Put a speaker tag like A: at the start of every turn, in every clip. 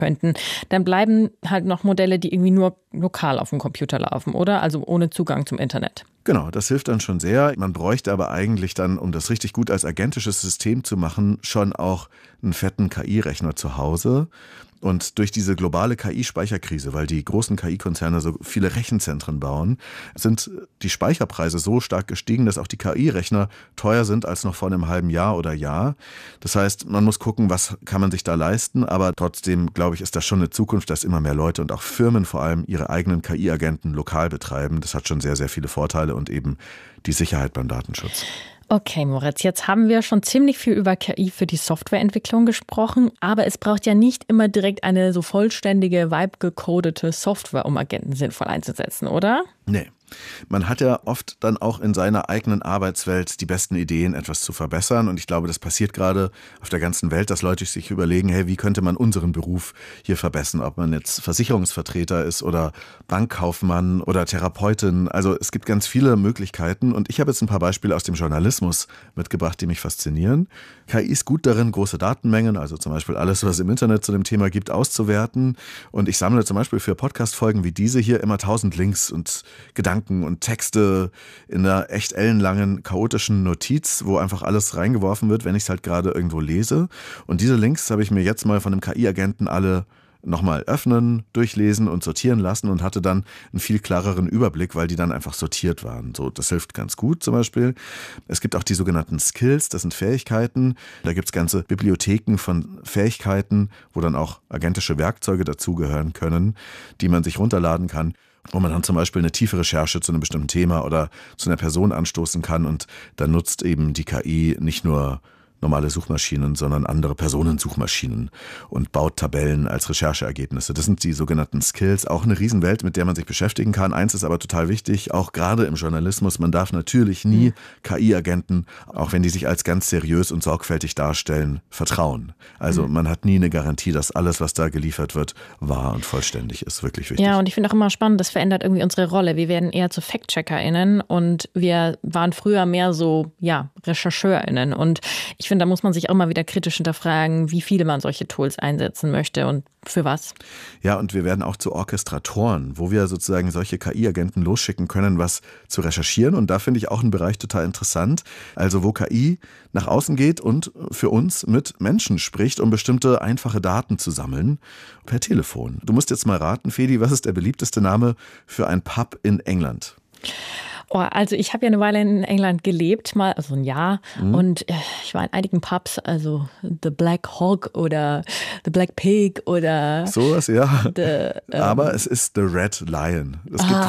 A: könnten, dann bleiben halt noch Modelle, die irgendwie nur lokal auf dem Computer laufen, oder? Also ohne Zugang zum Internet.
B: Genau, das hilft dann schon sehr. Man bräuchte aber eigentlich dann, um das richtig gut als agentisches System zu machen, schon auch einen fetten KI-Rechner zu Hause. Und durch diese globale KI-Speicherkrise, weil die großen KI-Konzerne so viele Rechenzentren bauen, sind die Speicherpreise so stark gestiegen, dass auch die KI-Rechner teuer sind als noch vor einem halben Jahr oder Jahr. Das heißt, man muss gucken, was kann man sich da leisten. Aber trotzdem, glaube ich, ist das schon eine Zukunft, dass immer mehr Leute und auch Firmen vor allem ihre eigenen KI-Agenten lokal betreiben. Das hat schon sehr, sehr viele Vorteile und eben die Sicherheit beim Datenschutz.
A: Okay, Moritz, jetzt haben wir schon ziemlich viel über KI für die Softwareentwicklung gesprochen, aber es braucht ja nicht immer direkt eine so vollständige, Vibe-gecodete Software, um Agenten sinnvoll einzusetzen, oder?
B: Nee. Man hat ja oft dann auch in seiner eigenen Arbeitswelt die besten Ideen, etwas zu verbessern. Und ich glaube, das passiert gerade auf der ganzen Welt, dass Leute sich überlegen, hey, wie könnte man unseren Beruf hier verbessern? Ob man jetzt Versicherungsvertreter ist oder Bankkaufmann oder Therapeutin. Also es gibt ganz viele Möglichkeiten. Und ich habe jetzt ein paar Beispiele aus dem Journalismus mitgebracht, die mich faszinieren. KI ist gut darin, große Datenmengen, also zum Beispiel alles, was es im Internet zu dem Thema gibt, auszuwerten. Und ich sammle zum Beispiel für Podcast-Folgen wie diese hier immer 1000 Links und Gedanken und Texte in einer echt ellenlangen, chaotischen Notiz, wo einfach alles reingeworfen wird, wenn ich es halt gerade irgendwo lese. Und diese Links habe ich mir jetzt mal von einem KI-Agenten alle nochmal öffnen, durchlesen und sortieren lassen und hatte dann einen viel klareren Überblick, weil die dann einfach sortiert waren. So, das hilft ganz gut zum Beispiel. Es gibt auch die sogenannten Skills, das sind Fähigkeiten. Da gibt es ganze Bibliotheken von Fähigkeiten, wo dann auch agentische Werkzeuge dazugehören können, die man sich runterladen kann, wo man dann zum Beispiel eine tiefe Recherche zu einem bestimmten Thema oder zu einer Person anstoßen kann und dann nutzt eben die KI nicht nur normale Suchmaschinen, sondern andere Personensuchmaschinen und baut Tabellen als Rechercheergebnisse. Das sind die sogenannten Skills, auch eine Riesenwelt, mit der man sich beschäftigen kann. Eins ist aber total wichtig, auch gerade im Journalismus, man darf natürlich nie KI-Agenten, auch wenn die sich als ganz seriös und sorgfältig darstellen, vertrauen. Also man hat nie eine Garantie, dass alles, was da geliefert wird, wahr und vollständig ist. Wirklich wichtig.
A: Ja, und ich finde auch immer spannend, das verändert irgendwie unsere Rolle. Wir werden eher zu Fact-CheckerInnen und wir waren früher mehr so, ja, RechercheurInnen. Und ich finde, da muss man sich auch mal wieder kritisch hinterfragen, wie viele man solche Tools einsetzen möchte und für was.
B: Ja, und wir werden auch zu Orchestratoren, wo wir sozusagen solche KI-Agenten losschicken können, was zu recherchieren. Und da finde ich auch einen Bereich total interessant. Also wo KI nach außen geht und für uns mit Menschen spricht, um bestimmte einfache Daten zu sammeln per Telefon. Du musst jetzt mal raten, Fedi, was ist der beliebteste Name für ein Pub in England?
A: Oh, also ich habe ja eine Weile in England gelebt, mal also ein Jahr. Und ich war in einigen Pubs, also The Black Hog oder The Black Pig oder
B: sowas, ja. Aber es ist The Red Lion. Es gibt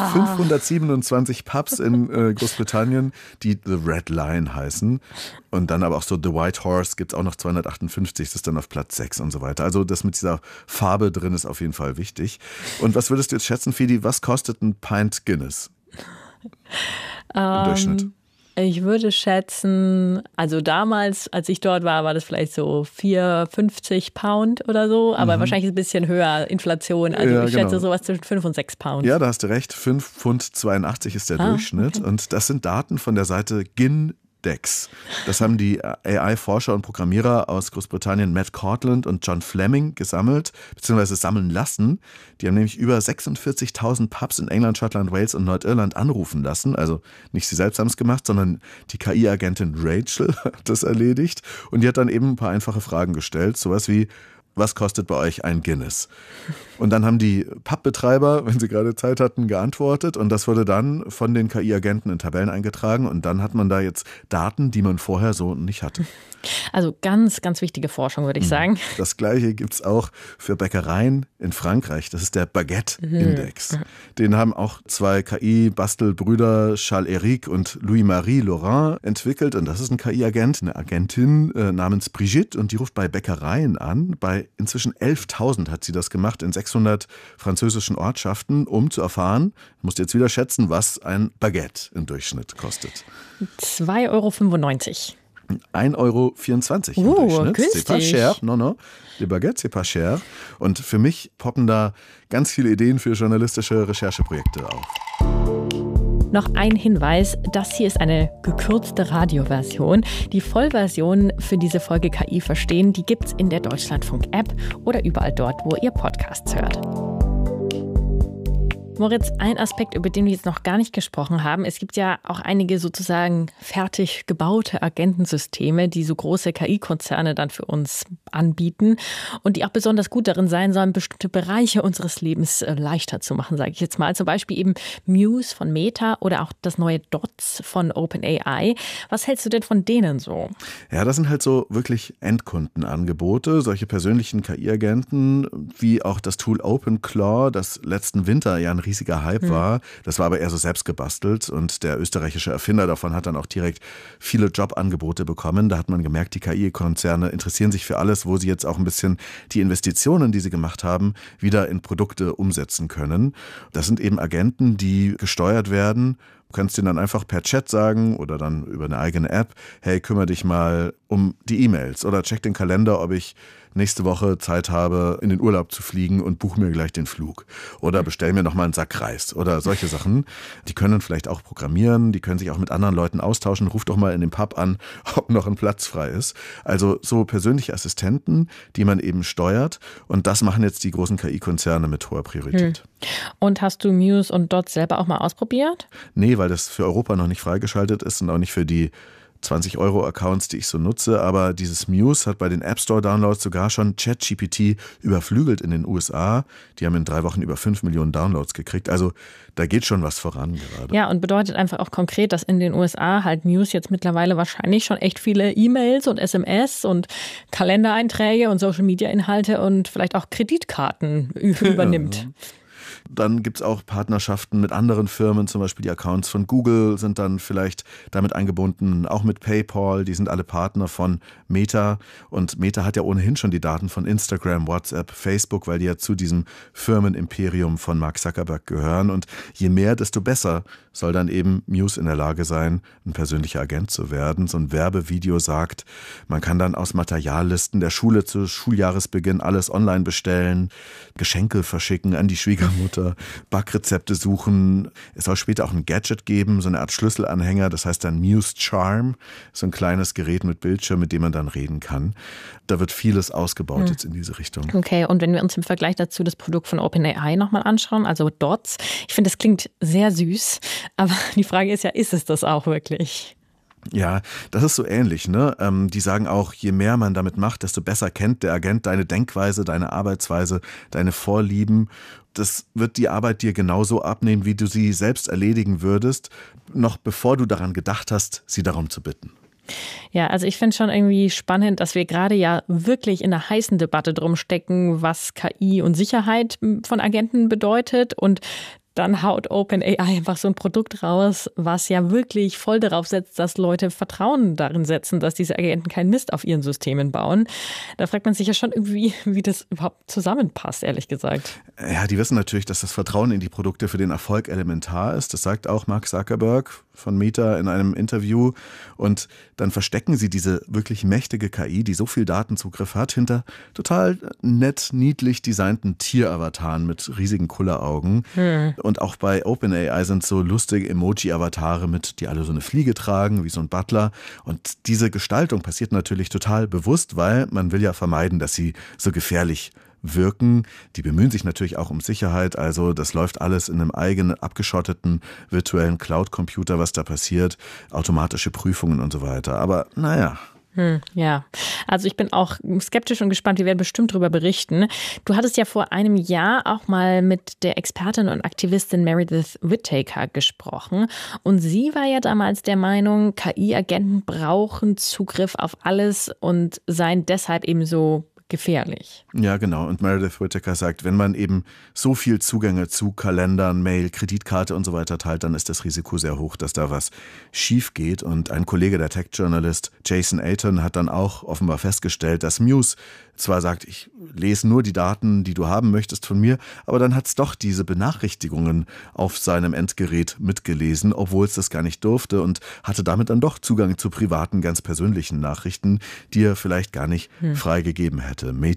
B: 527 Pubs in Großbritannien, die The Red Lion heißen. Und dann aber auch so The White Horse gibt es auch noch 258, das ist dann auf Platz 6 und so weiter. Also das mit dieser Farbe drin ist auf jeden Fall wichtig. Und was würdest du jetzt schätzen, Fedi, was kostet ein Pint Guinness? Im Durchschnitt.
A: Ich würde schätzen, also damals, als ich dort war, war das vielleicht so 4,50 Pound oder so, aber wahrscheinlich ist es ein bisschen höher, Inflation. Also ja, ich schätze sowas zwischen 5 und 6 Pound.
B: Ja, da hast du recht, 5,82 Pfund ist der Durchschnitt. Okay. Und das sind Daten von der Seite Gindex. Das haben die AI-Forscher und Programmierer aus Großbritannien Matt Cortland und John Fleming gesammelt, beziehungsweise sammeln lassen. Die haben nämlich über 46.000 Pubs in England, Schottland, Wales und Nordirland anrufen lassen. Also nicht sie selbst haben es gemacht, sondern die KI-Agentin Rachel hat das erledigt. Und die hat dann eben ein paar einfache Fragen gestellt, sowas wie: Was kostet bei euch ein Guinness? Und dann haben die Pubbetreiber, wenn sie gerade Zeit hatten, geantwortet. Und das wurde dann von den KI-Agenten in Tabellen eingetragen. Und dann hat man da jetzt Daten, die man vorher so nicht hatte.
A: Also ganz, ganz wichtige Forschung, würde ich sagen.
B: Das Gleiche gibt es auch für Bäckereien in Frankreich. Das ist der Baguette-Index. Den haben auch zwei KI-Bastelbrüder, Charles-Éric und Louis-Marie Laurent, entwickelt. Und das ist ein KI-Agent, eine Agentin namens Brigitte. Und die ruft bei Bäckereien an. Bei inzwischen 11.000 hat sie das gemacht in 600 französischen Ortschaften, um zu erfahren, ich muss jetzt wieder schätzen, was ein Baguette im Durchschnitt kostet.
A: 2,95 €.
B: 1,24 € im Durchschnitt.
A: Günstig.
B: C'est pas cher. Non. Les baguettes, c'est pas cher. Und für mich poppen da ganz viele Ideen für journalistische Rechercheprojekte auf.
A: Noch ein Hinweis, das hier ist eine gekürzte Radioversion. Die Vollversion für diese Folge KI verstehen, die gibt's in der Deutschlandfunk-App oder überall dort, wo ihr Podcasts hört. Moritz, ein Aspekt, über den wir jetzt noch gar nicht gesprochen haben. Es gibt ja auch einige sozusagen fertig gebaute Agentensysteme, die so große KI-Konzerne dann für uns anbieten und die auch besonders gut darin sein sollen, bestimmte Bereiche unseres Lebens leichter zu machen, sage ich jetzt mal. Zum Beispiel eben Muse von Meta oder auch das neue Dots von OpenAI. Was hältst du denn von denen so?
B: Ja, das sind halt so wirklich Endkundenangebote, solche persönlichen KI-Agenten, wie auch das Tool OpenClaw, das letzten Winter ja ein riesiger Hype war. Das war aber eher so selbst gebastelt und der österreichische Erfinder davon hat dann auch direkt viele Jobangebote bekommen. Da hat man gemerkt, die KI-Konzerne interessieren sich für alles, wo sie jetzt auch ein bisschen die Investitionen, die sie gemacht haben, wieder in Produkte umsetzen können. Das sind eben Agenten, die gesteuert werden. Du kannst denen dann einfach per Chat sagen oder dann über eine eigene App, hey, kümmere dich mal um die E-Mails oder check den Kalender, ob ich nächste Woche Zeit habe, in den Urlaub zu fliegen und buche mir gleich den Flug. Oder bestell mir noch mal einen Sack Reis oder solche Sachen. Die können vielleicht auch programmieren, die können sich auch mit anderen Leuten austauschen. Ruf doch mal in den Pub an, ob noch ein Platz frei ist. Also so persönliche Assistenten, die man eben steuert. Und das machen jetzt die großen KI-Konzerne mit hoher Priorität.
A: Und hast du Muse und Dots selber auch mal ausprobiert?
B: Nee, weil das für Europa noch nicht freigeschaltet ist und auch nicht für die 20-Euro-Accounts, die ich so nutze, aber dieses Muse hat bei den App Store-Downloads sogar schon ChatGPT überflügelt in den USA. Die haben in 3 Wochen über 5 Millionen Downloads gekriegt. Also da geht schon was voran gerade.
A: Ja, und bedeutet einfach auch konkret, dass in den USA halt Muse jetzt mittlerweile wahrscheinlich schon echt viele E-Mails und SMS und Kalendereinträge und Social-Media-Inhalte und vielleicht auch Kreditkarten übernimmt.
B: Dann gibt es auch Partnerschaften mit anderen Firmen, zum Beispiel die Accounts von Google sind dann vielleicht damit eingebunden, auch mit PayPal, die sind alle Partner von Meta und Meta hat ja ohnehin schon die Daten von Instagram, WhatsApp, Facebook, weil die ja zu diesem Firmenimperium von Mark Zuckerberg gehören und je mehr, desto besser soll dann eben Muse in der Lage sein, ein persönlicher Agent zu werden. So ein Werbevideo sagt, man kann dann aus Materiallisten der Schule zu Schuljahresbeginn alles online bestellen, Geschenke verschicken an die Schwiegermutter, Backrezepte suchen. Es soll später auch ein Gadget geben, so eine Art Schlüsselanhänger, das heißt dann Muse Charm, so ein kleines Gerät mit Bildschirm, mit dem man dann reden kann. Da wird vieles ausgebaut jetzt in diese Richtung.
A: Okay, und wenn wir uns im Vergleich dazu das Produkt von OpenAI nochmal anschauen, also Dots, ich finde, das klingt sehr süß, aber die Frage ist ja, ist es das auch wirklich?
B: Ja, das ist so ähnlich, ne? Die sagen auch, je mehr man damit macht, desto besser kennt der Agent deine Denkweise, deine Arbeitsweise, deine Vorlieben. Das wird die Arbeit dir genauso abnehmen, wie du sie selbst erledigen würdest, noch bevor du daran gedacht hast, sie darum zu bitten.
A: Ja, also ich finde schon irgendwie spannend, dass wir gerade ja wirklich in einer heißen Debatte drum stecken, was KI und Sicherheit von Agenten bedeutet und dann haut OpenAI einfach so ein Produkt raus, was ja wirklich voll darauf setzt, dass Leute Vertrauen darin setzen, dass diese Agenten keinen Mist auf ihren Systemen bauen. Da fragt man sich ja schon irgendwie, wie das überhaupt zusammenpasst, ehrlich gesagt.
B: Ja, die wissen natürlich, dass das Vertrauen in die Produkte für den Erfolg elementar ist. Das sagt auch Mark Zuckerberg von Meta in einem Interview. Und dann verstecken sie diese wirklich mächtige KI, die so viel Datenzugriff hat, hinter total nett, niedlich designten Tieravataren mit riesigen Kulleraugen. Und auch bei OpenAI sind so lustige Emoji-Avatare die alle so eine Fliege tragen, wie so ein Butler. Und diese Gestaltung passiert natürlich total bewusst, weil man will ja vermeiden, dass sie so gefährlich wirken. Die bemühen sich natürlich auch um Sicherheit. Also das läuft alles in einem eigenen, abgeschotteten virtuellen Cloud-Computer, was da passiert. Automatische Prüfungen und so weiter. Aber naja.
A: Ja, also ich bin auch skeptisch und gespannt. Wir werden bestimmt darüber berichten. Du hattest ja vor einem Jahr auch mal mit der Expertin und Aktivistin Meredith Whittaker gesprochen. Und sie war ja damals der Meinung, KI-Agenten brauchen Zugriff auf alles und seien deshalb eben so gefährlich.
B: Ja, genau. Und Meredith Whittaker sagt, wenn man eben so viel Zugänge zu Kalendern, Mail, Kreditkarte und so weiter teilt, dann ist das Risiko sehr hoch, dass da was schief geht. Und ein Kollege, der Tech-Journalist Jason Ayton, hat dann auch offenbar festgestellt, dass Muse zwar sagt, ich lese nur die Daten, die du haben möchtest von mir, aber dann hat es doch diese Benachrichtigungen auf seinem Endgerät mitgelesen, obwohl es das gar nicht durfte und hatte damit dann doch Zugang zu privaten, ganz persönlichen Nachrichten, die er vielleicht gar nicht freigegeben hätte. Meta dementiert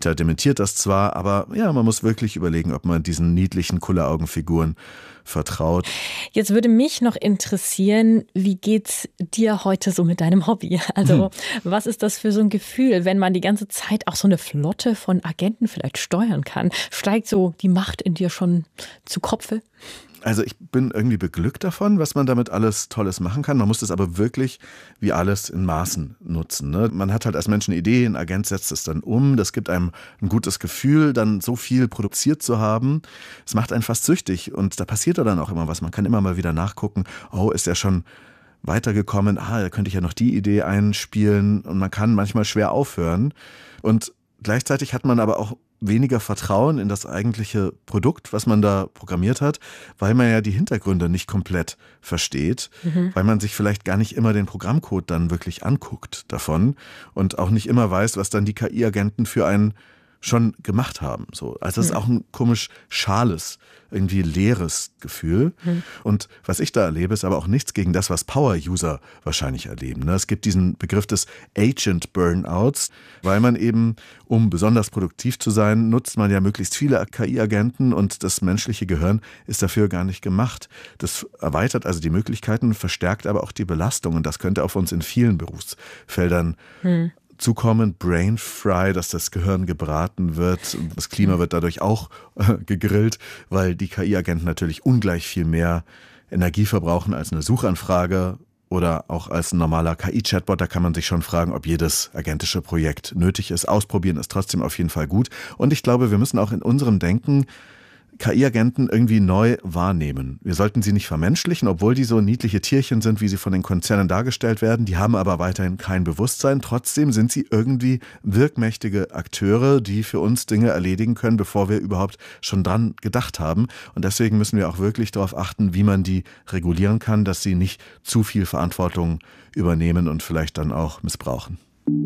B: akzeptiert das zwar, aber ja, man muss wirklich überlegen, ob man diesen niedlichen Kulleraugenfiguren vertraut.
A: Jetzt würde mich noch interessieren, wie geht's dir heute so mit deinem Hobby? Also was ist das für so ein Gefühl, wenn man die ganze Zeit auch so eine Flotte von Agenten vielleicht steuern kann? Steigt so die Macht in dir schon zu Kopfe?
B: Also ich bin irgendwie beglückt davon, was man damit alles Tolles machen kann. Man muss das aber wirklich wie alles in Maßen nutzen. Ne? Man hat halt als Mensch eine Idee, ein Agent setzt es dann um. Das gibt einem ein gutes Gefühl, dann so viel produziert zu haben. Es macht einen fast süchtig und da passiert dann auch immer was. Man kann immer mal wieder nachgucken, oh, ist der schon weitergekommen? Da könnte ich ja noch die Idee einspielen. Und man kann manchmal schwer aufhören. Und gleichzeitig hat man aber auch weniger Vertrauen in das eigentliche Produkt, was man da programmiert hat, weil man ja die Hintergründe nicht komplett versteht, weil man sich vielleicht gar nicht immer den Programmcode dann wirklich anguckt davon und auch nicht immer weiß, was dann die KI-Agenten für einen schon gemacht haben. So. Also das ist auch ein komisch schales, irgendwie leeres Gefühl. Und was ich da erlebe, ist aber auch nichts gegen das, was Power-User wahrscheinlich erleben. Es gibt diesen Begriff des Agent-Burnouts, weil man eben, um besonders produktiv zu sein, nutzt man ja möglichst viele KI-Agenten und das menschliche Gehirn ist dafür gar nicht gemacht. Das erweitert also die Möglichkeiten, verstärkt aber auch die Belastung und das könnte auf uns in vielen Berufsfeldern zukommen, Brain Fry, dass das Gehirn gebraten wird und das Klima wird dadurch auch gegrillt, weil die KI-Agenten natürlich ungleich viel mehr Energie verbrauchen als eine Suchanfrage oder auch als ein normaler KI-Chatbot. Da kann man sich schon fragen, ob jedes agentische Projekt nötig ist. Ausprobieren ist trotzdem auf jeden Fall gut. Und ich glaube, wir müssen auch in unserem Denken KI-Agenten irgendwie neu wahrnehmen. Wir sollten sie nicht vermenschlichen, obwohl die so niedliche Tierchen sind, wie sie von den Konzernen dargestellt werden. Die haben aber weiterhin kein Bewusstsein. Trotzdem sind sie irgendwie wirkmächtige Akteure, die für uns Dinge erledigen können, bevor wir überhaupt schon dran gedacht haben. Und deswegen müssen wir auch wirklich darauf achten, wie man die regulieren kann, dass sie nicht zu viel Verantwortung übernehmen und vielleicht dann auch missbrauchen.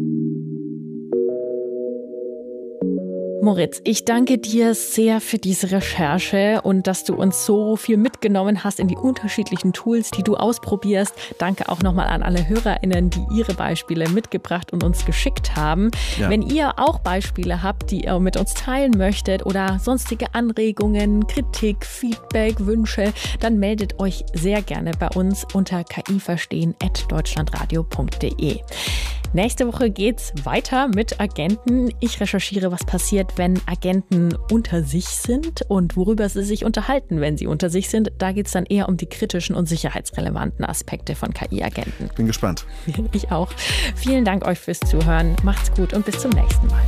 A: Moritz, ich danke dir sehr für diese Recherche und dass du uns so viel mitgenommen hast in die unterschiedlichen Tools, die du ausprobierst. Danke auch nochmal an alle HörerInnen, die ihre Beispiele mitgebracht und uns geschickt haben. Ja. Wenn ihr auch Beispiele habt, die ihr mit uns teilen möchtet oder sonstige Anregungen, Kritik, Feedback, Wünsche, dann meldet euch sehr gerne bei uns unter kiverstehen@deutschlandradio.de. Nächste Woche geht's weiter mit Agenten. Ich recherchiere, was passiert, wenn Agenten unter sich sind und worüber sie sich unterhalten, wenn sie unter sich sind. Da geht's dann eher um die kritischen und sicherheitsrelevanten Aspekte von KI-Agenten.
B: Bin gespannt.
A: Ich auch. Vielen Dank euch fürs Zuhören. Macht's gut und bis zum nächsten Mal.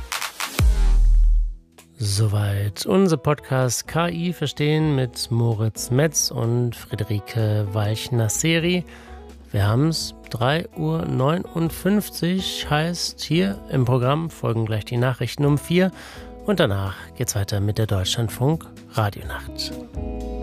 C: Soweit unser Podcast KI verstehen mit Moritz Metz und Friederike Walch-Nasseri. Wir haben es 3:59 Uhr, heißt hier im Programm folgen gleich die Nachrichten um 4 und danach geht's weiter mit der Deutschlandfunk Radionacht.